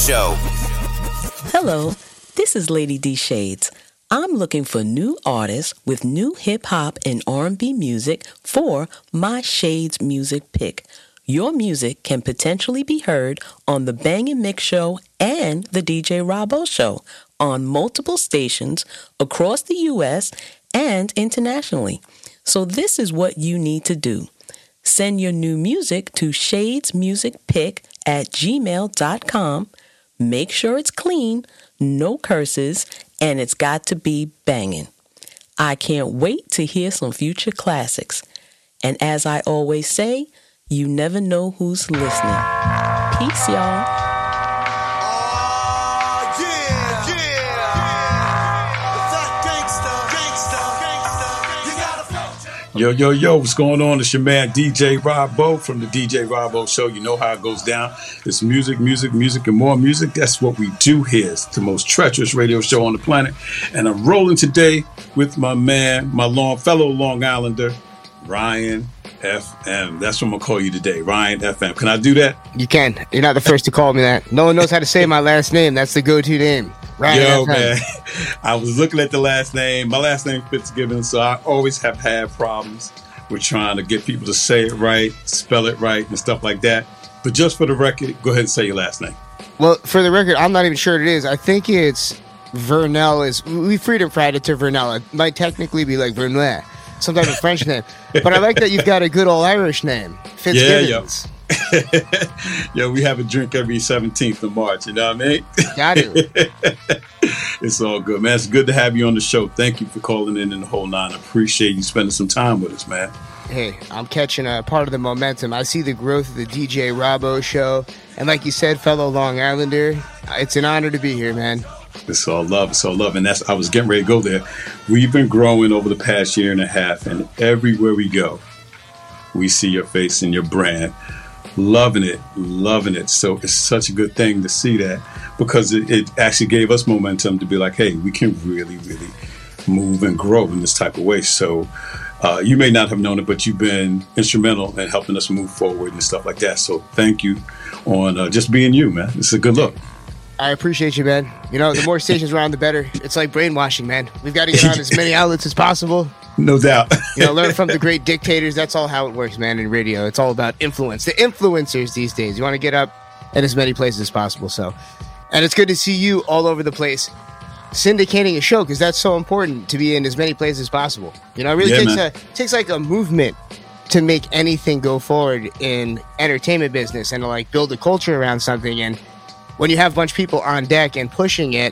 Show. Hello, this is Lady D Shades. I'm looking for new artists with new hip-hop and R&B music for my Shades Music Pick. Your music can potentially be heard on the Bang & Mix Show and the DJ Robbo Show on multiple stations across the U.S. and internationally. So this is what you need to do. Send your new music to shadesmusicpick@gmail.com. Make sure it's clean, no curses, and it's got to be banging. I can't wait to hear some future classics. And as I always say, you never know who's listening. Peace, y'all. Yo, what's going on? It's your man DJ Robbo from the DJ Robbo Show. You know how it goes down. It's music, and more music. That's what we do here. It's the most treacherous radio show on the planet. And I'm rolling today with my man, my fellow Long Islander, Ryan FM. That's what I'm going to call you today, Ryan FM. Can I do that? You can. You're not the first to call me that. No one knows how to say my last name. That's the go-to name. Ryan Yo, FM. man. I was looking at the last name. My last name Fitzgibbon, so I always have had problems with trying to get people to say it right, spell it right, and stuff like that. But just for the record, go ahead and say your last name. Well, for the record, I'm not even sure what it is. I think it's Vernel. We freedom fried it to Vernel. It might technically be like Vernel, some type of French name. But I like that you've got a good old Irish name, Fitzgibbons. Yeah. Yo, we have a drink every 17th of March, you know what I mean? Got it. It's all good, man. It's good to have you on the show. Thank you for calling in the whole nine. I appreciate you spending some time with us, man. Hey, I'm catching a part of the momentum. I see the growth of the DJ Robbo Show. And like you said, fellow Long Islander, it's an honor to be here, man. It's all love. It's all love. And I was getting ready to go there. We've been growing over the past year and a half, and everywhere we go, we see your face and your brand. Loving it. So it's such a good thing to see that, because it actually gave us momentum to be like, hey, we can really move and grow in this type of way. So you may not have known it, but you've been instrumental in helping us move forward and stuff like that. So thank you on just being you, man. It's a good look. I appreciate you, man. You know, the more stations around, the better. It's like brainwashing, man. We've got to get on as many outlets as possible. No doubt. You know, learn from the great dictators. That's all how it works, man, in radio. It's all about influence. The influencers these days. You want to get up in as many places as possible. So, and it's good to see you all over the place syndicating a show, because that's so important, to be in as many places as possible. You know, it really takes like a movement to make anything go forward in entertainment business, and to like build a culture around something. And when you have a bunch of people on deck and pushing it,